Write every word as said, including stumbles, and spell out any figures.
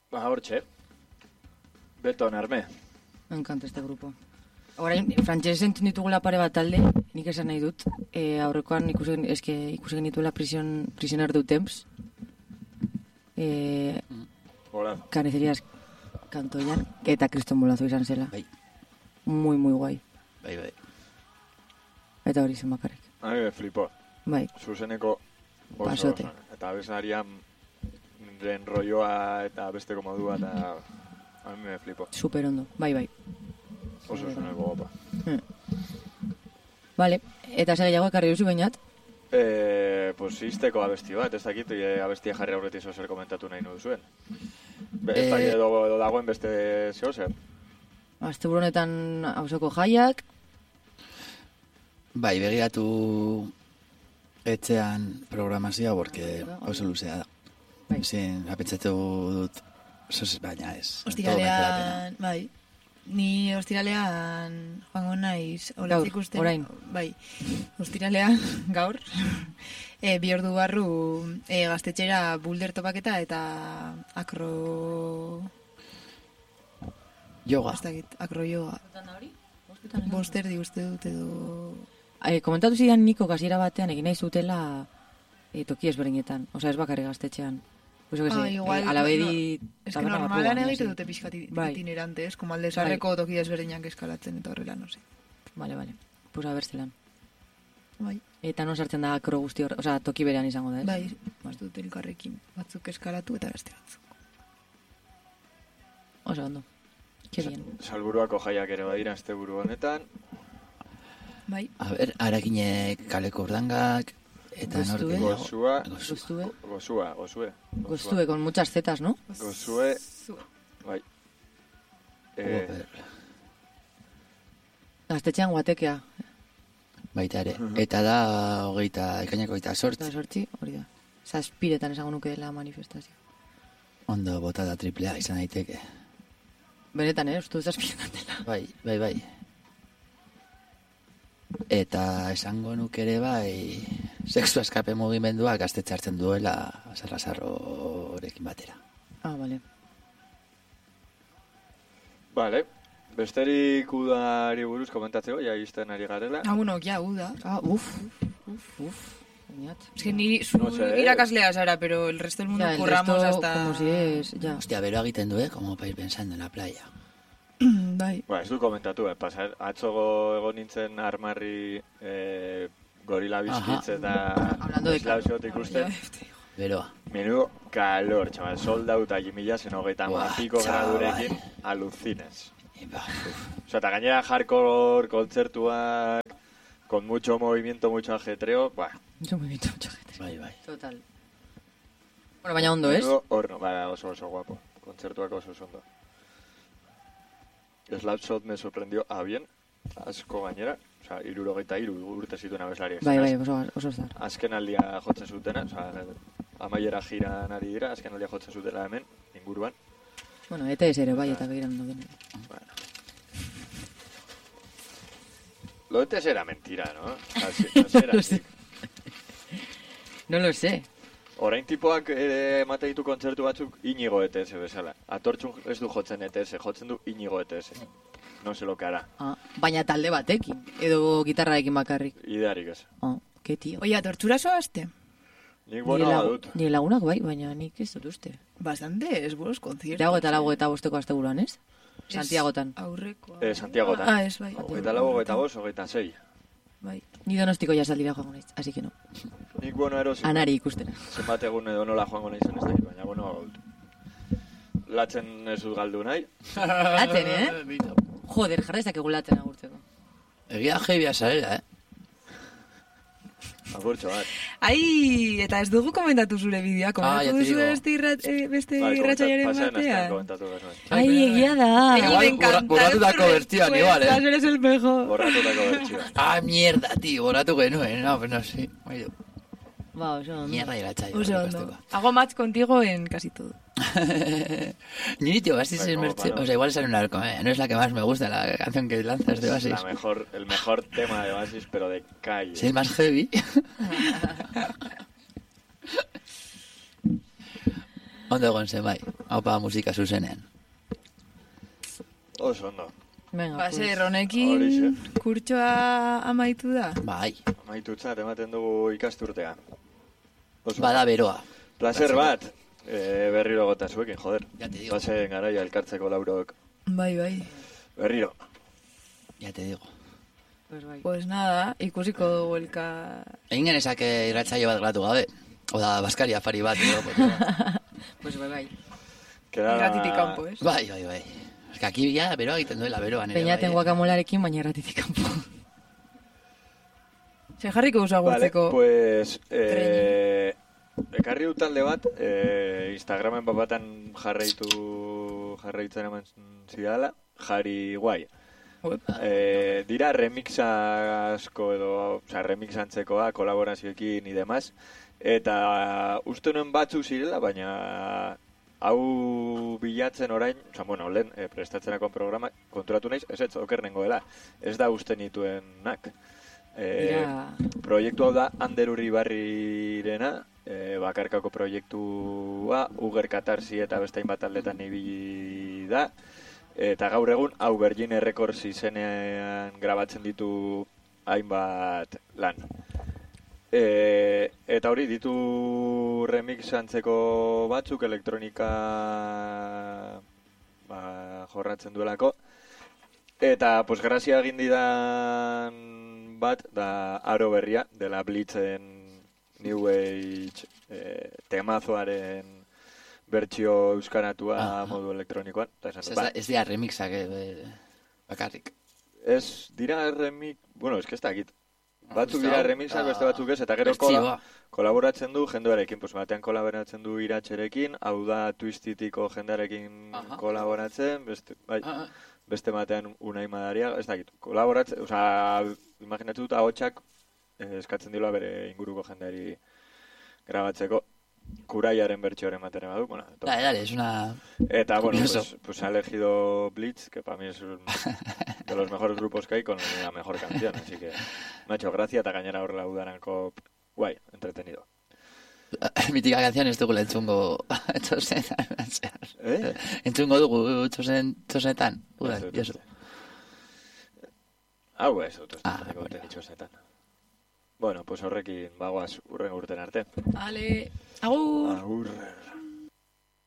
Ba, hortxe. Beton arme. Me encanta este grupo. Orain, frantxez entzun ditugula pare bat talde, nik esan nahi dut. E, aurrekoan ikusi, eske, ikusi genituela prision, prisioner du temps. E, Hola. Carnicerias kantoian, eta Kriston Bolazo izan zela. Bai. Muy, muy guai. Bai, bai. Eta hori zen bakarrik. Ami me flipo. Bai. Zuzeneko oso, Pasote. oso. Eta abeslarian den rolloa eta besteko modua eta ami me flipo. Super ondo, bai, bai. Oso zuzeneko gopa. Hmm. Vale, eta segeiago ekarri duzu bainat? Eh, pues izteko abesti bat, ez dakit e, abestia jarri aurretik zo zer komentatu nahi duzuen. Be, ez dakit edo, edo dagoen beste zeo zer. Azte buronetan hausoko jaiak. Bai, begiratu etxean programazioa, porque oso luzea da. Bai. Zin, apentsatu dut, sos, baina ez. Ostiralean, bai. Ni ostiralean joango naiz olatzi ikusten. Orain. Bai. Ostiralean gaur. E, bi ordu barru e, gaztetxera bulder topaketa eta akro... Yoga. Ez dakit, akro yoga. Boster di uste dut edo... E, komentatu zidan Niko kasiera batean egin nahi zutela e, toki ezberdinetan. Osa ez bakarri gaztetxean. Pues que ah, se, igual, a la bedi... No, es que normalan egite dute pixkat bai. itinerantes, como alde sarreko toki desberdinak eskalatzen eta horrela, no sé. Vale, vale. Pues a ver zelan. Bai. Eta non sartzen da akro guzti hor, oza, toki berean izango da, ez? Bai, ez dut elkarrekin batzuk eskalatu eta beste batzuk. Oso ondo. Que bien. Salburuako jaiak ere badira azte buru honetan. Bai. A ber, harakinek kaleko urdangak, eta Goztue. norte... Gozua. Goztue. Gozua, gozue. Goztue, con muchas zetas, ¿no? Gozue. Bai. Eh, Gaztetxean guatekea. Baita ere. Eta da, hogeita, ekainako hogeita Eta sortzi. sortzi, hori da. Zazpiretan esango nuke dela manifestazio. Ondo botada triplea izan daiteke. Benetan, eh? Ustu zazpiretan dela. Bai, bai, bai. Eta esango nuke ere bai, sexu eskape mugimendua gaztetxe hartzen duela Sarrazarrorekin batera. Ah, vale. Vale. Besterik udari buruz komentatzeko, ja izten ari garela. Ah, bueno, ja, uda. Ah, uf, uf, uf. Es que ni su No sé, irakaslea Sara, pero el resto del mundo Ya, el curramos resto, hasta... como si es, ya. Hostia, bero egiten du, eh? Como para ir pensando en la playa. Bai. Ba, ez du komentatu, eh? Pasar, atzogo egon nintzen armarri eh, gorila bizkitz eta Hablando de eslauziot ikusten. Beroa. Menudo calor, chaval, soldau eta jimila zen hogeita Buah, mapiko chaval. gradurekin alucines. Eba, O sea, eta gainera hardcore kontzertuak, con mucho movimiento, mucho ajetreo, buah. Mucho movimiento, mucha gente. bai, bai. Total. Bueno, baina ondo, ez? Menudo horno, ba, oso oso guapo. Kontzertuak oso oso ondo. Slapshot me sorprendió a bien, asko gainera, o sea, irurogeita iru urte zituen abeslariak. Bai, bai, oso, oso zar. Azken aldia jotzen zutena, o sea, amaiera jiran ari dira, azken aldia jotzen zutela hemen, inguruan. Bueno, E T S ere, bai, eta begiran no den. Bueno. Lo de T S era mentira, ¿no? Así, así era No así. sé. No lo sé. Orain tipoak ere emate ditu kontzertu batzuk Inigo E T S bezala. Atortxun ez du jotzen E T S, jotzen du Inigo E T S. No se lo que hará. Ah, baina talde batekin, edo gitarraekin bakarrik. Idearik ez. Ah, que tío. Oye, tortura zoazte? Nik Nire bueno lagu- badut. nire lagunak bai, baina nik ez dut uste. Bastante, es buenos conciertos. Lago eta lago eta bosteko asteburuan, ez? Es Santiagotan. Aurrekoa. Eh, Santiagotan. Ah, es bai. Hogeita lau, hogeita bost, hogeita sei. Bai. Ni donostiko jasaldira joango naiz, así que no. Nik bueno erosi. Anari ikustera. Zenbat egun edo nola joango nahi zen ez dakit, baina bueno badut. Latzen ez dut galdu nahi. Laten, eh? Joder, jarra ezakegu laten agurtzeko. Egia jebia zarela, eh? Agurtxo bat. Ai, eta ez dugu komentatu zure bideoa, Ah, ya komentatu te duzu digo. beste, irrat, eh, beste Bai, irratxaiaren pasaden astean batean. komentatu genuen. Ai, egia da. Ay, Igual me encanta borratutako tu bertsioan igual, eh? respuesta, eres el mejor. Borratutako bertsioa. Ah, mierda, tío, borratu genuen. No, pues no sé. Bai, du. Ba, oso ondo. Mierda iratxai. Oso ondo. Hago match contigo en casi todo. Ni, tío, Basis Bai, es como merche... para- O sea, igual es en un arco, eh. No es la que más me gusta, la canción que lanzas de Basis. La mejor, el mejor tema de Basis, pero de calle. Es el más heavy. Ondo egon zen, bai. Haupa musika zuzenean. Oso ondo. Venga, Ba, pues. zer, honekin Horixe. kurtsoa amaitu da? Bai, Amaitutzat ematen dugu ikasturtea. Oso. bada beroa. Placer bat. E, berriro gota zuekin, joder. Ya te digo. Pasen garaia elkartzeko laurok. Bai, bai. Berriro. Ya te digo. Pues bai. Pues nada, ikusiko dugu elka... Egin genezake irratsaio bat gratu gabe. Oda, Baskari afari bat. Edo, porque, Pues bai, bai. Queda... Irratitik kanpo, ez? bai, bai, bai. Es que aquí ya beroa egiten duela, beroan ere. Peñaten bai. guakamolarekin, baina erratitik kanpo. Zer jarriko usa Vale, gurtzeko? pues... Eh, ekarri dut talde bat, eh, Instagramen papatan jarraitu jarraitzen eman zidala, Jari Guai. Uep. Eh, dira remix asko edo, oza, remix antzekoa, kolaborazioekin y demás. Eta uste nuen batzu zirela, baina hau bilatzen orain, oza, bueno, lehen eh, prestatzenako programa, konturatu naiz, ez ez, oker nengoela, ez da uste nituenak. Eh, Dira... proiektu hau da Ander Uribarrirena, eh, bakarkako proiektua, Uger Katarsi eta beste hainbat taldetan ibili da. Eta gaur egun, hau Virgin Records izenean grabatzen ditu hainbat lan. E, eta hori, ditu remix antzeko batzuk, elektronika ba, jorratzen duelako. Eta, pues, grazia egin didan bat, da Aro Berria, dela Blitzen New Age eh, temazoaren bertsio euskaratua Ah, modu elektronikoan. Ta esan Ez, dut, da, ba, ez dira remixak eh, bakarrik. ez dira remix, bueno, ez que ez dakit. Batzuk Uste dira hau, remixak, da, beste batzuk ez, eta gero kola, bertsioa. kolaboratzen du jendearekin, pues batean kolaboratzen du iratxerekin, hau da Twistitiko jendearekin Aha. kolaboratzen, beste, bai, Ah, ah. beste batean Unai Madaria, ez dakit, kolaboratzen, osea, imaginatu dut ahotsak eh, eskatzen dila bere inguruko jendeari grabatzeko, Kuraiaren bertsioaren materen badu, bueno, to- Dale, dale, es una... Eta, bueno, Curioso. pues, pues ha elegido Blitz, que para mí es un, de los mejores grupos que hay, con la mejor canción, así que me ha hecho gracia, eta gainera horrela udaranko, guay, entretenido. Mitika canción ez dugu entzungo txosenetan. Eh? Entzungo dugu txosen, txosenetan. Udan, Ez dut Jesu. uste. Hau ez dut uste, Ah, jarriko bueno. dute ditxosetan. Bueno, pues horrekin bagoaz urren urten arte. Ale, agur! Agur.